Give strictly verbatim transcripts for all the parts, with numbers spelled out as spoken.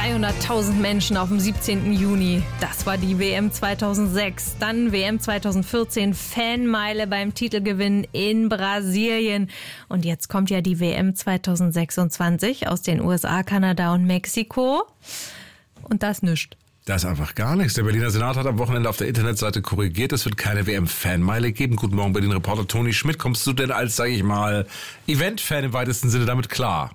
zweihunderttausend Menschen auf dem siebzehnten Juni. Das war die W M zweitausendsechs. Dann W M zweitausendvierzehn, Fanmeile beim Titelgewinn in Brasilien. Und jetzt kommt ja die W M zweitausendsechsundzwanzig aus den U S A, Kanada und Mexiko. Und das nischt. Das ist einfach gar nichts. Der Berliner Senat hat am Wochenende auf der Internetseite korrigiert, es wird keine W M-Fanmeile geben. Guten Morgen, Berlin-Reporter Toni Schmidt. Kommst du denn als, sage ich mal, Event-Fan im weitesten Sinne damit klar?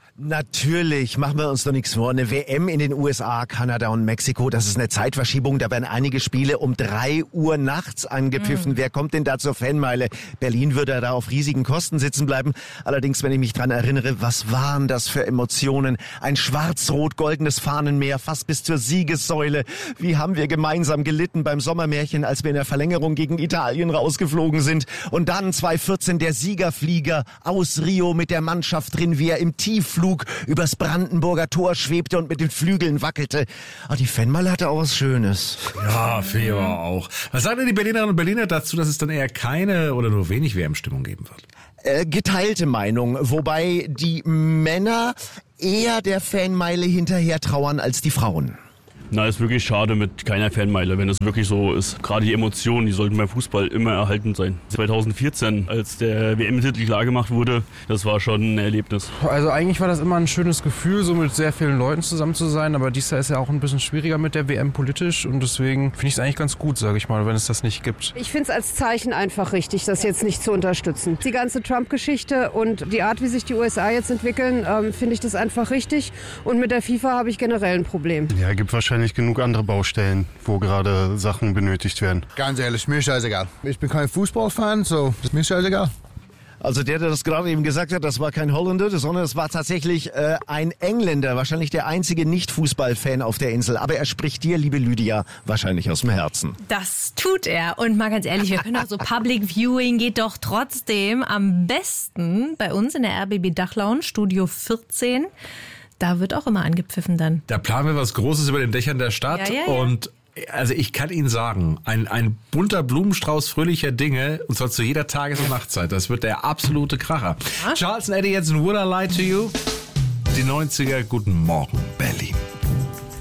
Natürlich, machen wir uns doch nichts vor. Eine W M in den U S A, Kanada und Mexiko, das ist eine Zeitverschiebung. Da werden einige Spiele um drei Uhr nachts angepfiffen. Mhm. Wer kommt denn da zur Fanmeile? Berlin würde da auf riesigen Kosten sitzen bleiben. Allerdings, wenn ich mich dran erinnere, was waren das für Emotionen? Ein schwarz-rot-goldenes Fahnenmeer, fast bis zur Siegessäule. Wie haben wir gemeinsam gelitten beim Sommermärchen, als wir in der Verlängerung gegen Italien rausgeflogen sind. Und dann zweitausendvierzehn der Siegerflieger aus Rio mit der Mannschaft drin, wie er im Tiefflug übers Brandenburger Tor schwebte und mit den Flügeln wackelte. Aber die Fanmeile hatte auch was Schönes. Ja, finde ich aber auch. Was sagen denn die Berlinerinnen und Berliner dazu, dass es dann eher keine oder nur wenig W M-Stimmung geben wird? Äh, geteilte Meinung, wobei die Männer eher der Fanmeile hinterher trauern als die Frauen. Na, ist wirklich schade mit keiner Fanmeile, wenn es wirklich so ist. Gerade die Emotionen, die sollten beim Fußball immer erhalten sein. zweitausendvierzehn, als der W M-Titel klar gemacht wurde, das war schon ein Erlebnis. Also eigentlich war das immer ein schönes Gefühl, so mit sehr vielen Leuten zusammen zu sein, aber dieses Jahr ist ja auch ein bisschen schwieriger mit der W M politisch und deswegen finde ich es eigentlich ganz gut, sage ich mal, wenn es das nicht gibt. Ich finde es als Zeichen einfach richtig, das jetzt nicht zu unterstützen. Die ganze Trump-Geschichte und die Art, wie sich die U S A jetzt entwickeln, ähm, finde ich das einfach richtig und mit der FIFA habe ich generell ein Problem. Ja, gibt wahrscheinlich genug andere Baustellen, wo gerade Sachen benötigt werden. Ganz ehrlich, mir ist scheißegal. Ich bin kein Fußballfan, so ist mir scheißegal. Also der, der das gerade eben gesagt hat, das war kein Holländer, sondern es war tatsächlich äh, ein Engländer, wahrscheinlich der einzige Nicht-Fußball-Fan auf der Insel. Aber er spricht dir, liebe Lydia, wahrscheinlich aus dem Herzen. Das tut er. Und mal ganz ehrlich, wir können auch so Public Viewing geht doch trotzdem am besten bei uns in der R B B Dachlounge, Studio vierzehn. Da wird auch immer angepfiffen dann. Da planen wir was Großes über den Dächern der Stadt. Ja, ja, ja. Und also ich kann Ihnen sagen, ein, ein bunter Blumenstrauß fröhlicher Dinge, und zwar zu jeder Tages- und Nachtzeit. Das wird der absolute Kracher. Ja. Charles and Eddie, jetzt ein Would I Lie to You? Die neunziger, guten Morgen, Berlin.